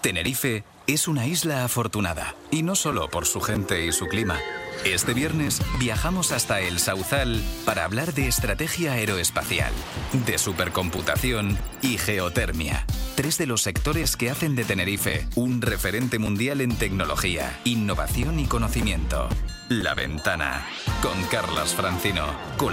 Tenerife es una isla afortunada, y no solo por su gente y su clima. Este viernes viajamos hasta el Sauzal para hablar de estrategia aeroespacial, de supercomputación y geotermia. 3 de los sectores que hacen de Tenerife un referente mundial en tecnología, innovación y conocimiento. La Ventana, con Carlas Francino.